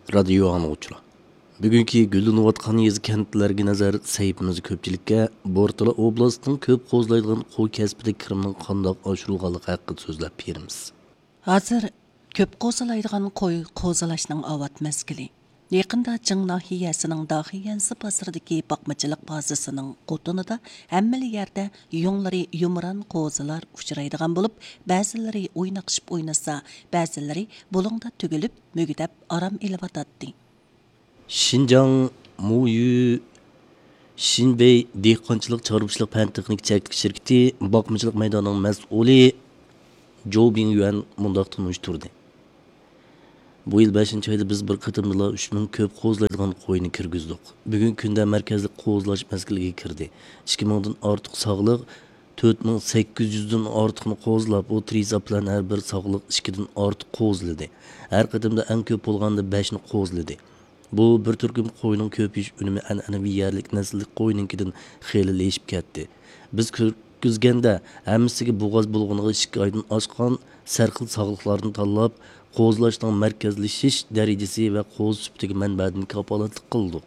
Radio anglag'uchilar. Bugungi gullanayotgan yezi kentlarga nazar saytimiz ko'pchilikka Bortala oblastining ko'p qo'zlaydigan qo'y kasbida kirimning qandoq oshirilganligi haqida so'zlab beramiz. Hozir ko'p qo'zilaydigan qo'y qo'zilashning avat mezgili. Yaqinda Jing nahiyasining Daxiyansi bozordagi boqmachilik bazasining qo'tinida hammali yerda yo'nlari yumran qo'zilar uchraydigan bo'lib, ba'zilari o'ynaqishib o'ynasa, ba'zilari bulungda tugilib, mugidab aram elvatadi. Xinjiang Muyu Xinbei dehqonchilik chorvachilik fan texnik cheklik shirkati boqmachilik maydonining mas'uli Zhou Bingyuan mundaq tunishtirdi. Bu yil 5-oyda biz bir qatimda 3000 ko'p qo'zlaydigan qo'yni kirgizdik. Bugun kunda markazli qo'zlash mas'uliga kirdi. 2000 dan ortiq sog'liq 4800 dan ortiqni qo'zlab, o trizap bilan har bir sog'liq 2 dan ortiq qo'zladi. Har qatimda eng ko'p bo'lganda 5 ni qo'zladi. Bu bir turkum qo'yning ko'pish unumi an'anaviy yerlik nasllik qo'yninkidan xeyli leshib ketdi. Biz kirgizganda hammasiga bo'g'oz bo'lganiga 2 oydan oshgan sarxil sog'liqlarni tanlab, qo'zlashning markazlashish darajasi va qo'z suftiga manbadan kapolatlik qildik.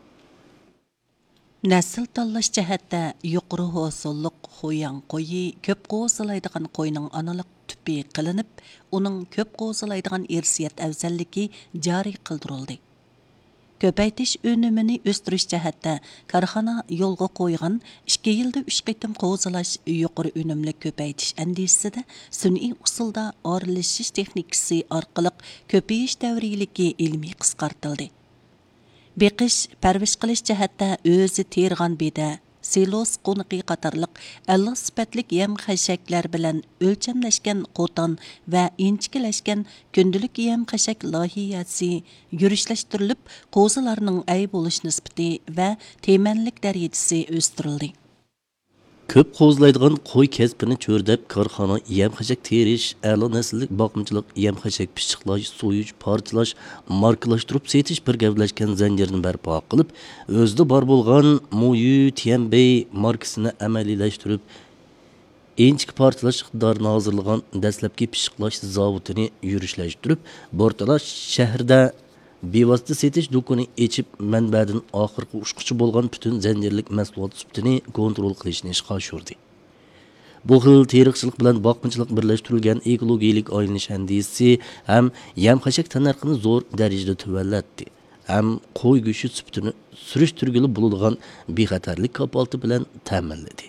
Nasl tanlash jihatda yuqori hosilliq qo'yan qo'yi ko'p qo'zilaydigan qo'yning analik tupi qilinib, uning ko'p qo'zilaydigan irsiyat afzalligi joriy qildirildi. Ko'paytish önümini o'stirish jihatda korxona yo'lga qo'ygan 2 yilda 3 qitim qo'zilash yuqori unumli ko'paytish andisida sun'iy usulda oralishish texnikasi orqali ko'payish davriyligi ilmiy qisqartildi. Beqish, parvish qilish jihatda o'zi tergan beda, silos qo'niqi qatorliq 50 sifatlik yem xashaklar bilan o'lchamlashgan qo'ton va inchikilashgan kundulik yem xashak lohiyasi yurishlashtirilib, qo'zilarning ay bo'lish nisbati va temanlik darajasi o'stirildi. Ko'p qo'zlaydigan qo'y kasbini cho'rdab korxona yem xashak terish, a'lo nasllik boqimchilik yem xashak pishiqlash, so'yish, parchalash, markalashtirib setish bir gavlashgan zanjirni barpo qilib, o'zida bor bo'lgan Muyu Tianbei markasini amaliylashtirib, inchik parchalash iqtidorini hozirlagan dastlabki pishiqlash zavodini yurishlashtirib, Bortala shahrida bevosita setish do'koni echib, manbadan oxirgi ushquchi bo'lgan butun zanjirlik mahsulot sutini kontrol qilishni ishga oshirdi. Bu xil teriqchilik bilan boqmachilik birlashtirilgan ekologik aylanish andisi ham yem xashak tanarxini zo'r darajada tuvallatdi. Ham qo'y go'shti sutini surishtirgili bo'ladigan bexatarlik kapolati bilan ta'minladi.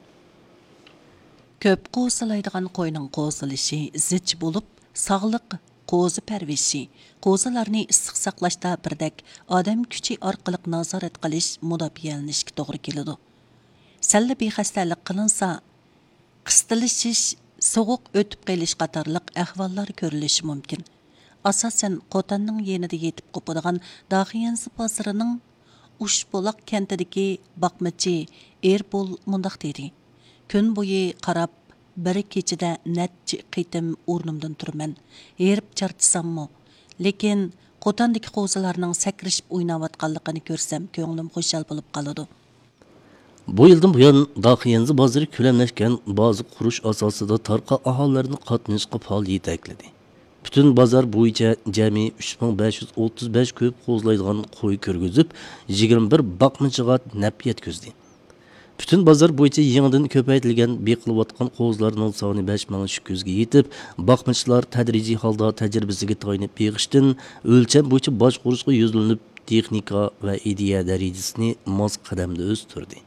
Ko'p qo'zilaydigan qo'yning qo'zilishi zich bo'lib, sog'liq qo'zi parvishi, qo'zilarni issiq saqlashda birdek odam kuchi orqali nazorat qilish mudofaalanishga to'g'ri keladi. Salla bexastalik qilinsa, qistilishish, sovuq o'tib qelish qatorliq ahvollar ko'rilishi mumkin. Asosan qo'tanning yenida yetib qopadigan Daxiyansi bozorining Ushbuloq kentidagi boqmachi Erbol mundaq dedi. Kun bo'yi qarab bir kechida necha qitim o'rnimdan turman. Erib charchasammi? Lekin qo'tandagi qo'zilarning sakrishib o'ynayotganligini ko'rsam, ko'nglim xushal bo'lib qoladi. Bu yildan buyon Daxiyansi bozori ko'lamlashgan ba'zi qurish asosida tarqa aholilarni qatnashga faol yetakladi. Bütün bozor bo'yicha jami 3535 ko'p qo'zlaydigan qo'y kirgizib, 21 boqmachiga naf yetkazdi. Bütün bozor bo'yicha yangidan ko'paytirilgan beqilayotgan qo'zlarning soni 5200 ga yetib, boqmachilar tadrijiy holda tajribasiga tayanib beg'ishdan o'lcham bo'yicha boshqarishga yo'zlanib, texnika va ideya darajasini mos qadamda o'stirdi.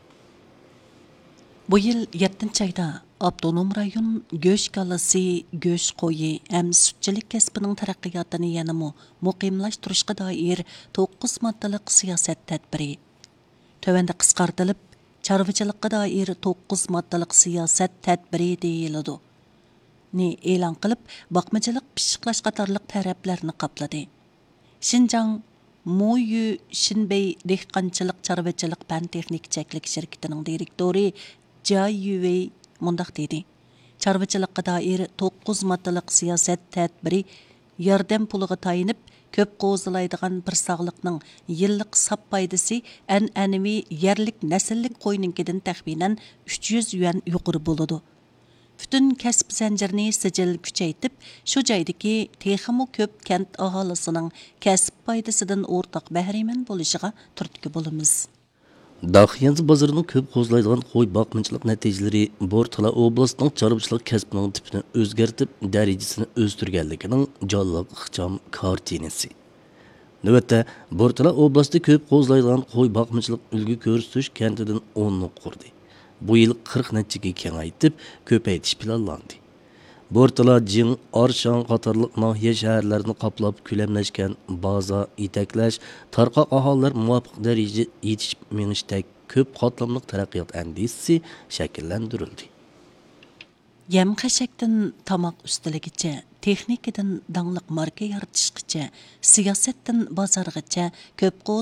Bu yil 7-oyda Abdunum rayon go'sht kalasi, go'sht qo'yi ham sutchilik kasbining taraqqiyotini yanada muqimlashtirishga doir 9 moddalik siyosat tadbiri tövəndə qisqartılıb, chorvachilikqa doir 9 moddalik siyosat tadbiri deyiladi. E'lon qilib, boqmachilik pishiqlash qatorliq taraflarni qopladi. Xinjiang Muyu Xinbei dehqonchilik chorvachilik fan texnik cheklik shirkatining direktori Jia Yuwei mundaq dedi. Chorvachilikqa doir 9 moddalik siyosat tadbiri yordam puliga tayinib, ko'p qo'zilaydigan bir sog'liqning yillik sap foydasi an'anaviy yerlik nasllik qo'yninkidan taxminan 300 yuan yuqori bo'ladi. Bütün kasb zanjirini sijil kuchaytib, shu joydagi texmo ko'p kent aholisining kasb foydasidan o'rtaq bahramand bo'lishiga turtki bo'lamiz. Daxiyanzi bozorining ko'p qo'zlaydigan qo'y boqimchilik natijalari Bortala oblastining chorvachilik kasbining tipini o'zgartib, darajasini o'stirganligining jonliq ixcham kartinasi. Navbatda Bortala oblasti ko'p qo'zlaydigan qo'y boqimchilik ulgu ko'rsatish kantidan 10 qurdi. Bu yil 40 nechaga kengaytib, ko'paytirish planlandi. Bortala, Jing, Arshan qatorliq nahiya shaharlarini qoplab ko'lamlashgan baza, itaklash, tarqoq aholilar muvofiq daraja yetishib menishdek ko'p qatlamli taraqqiyot andisisi shakllantirildi. Yem xashakdan tamoq ustaligicha, texnikadan dangliq marka yaratishgacha, siyosatdan bozorgacha ko'p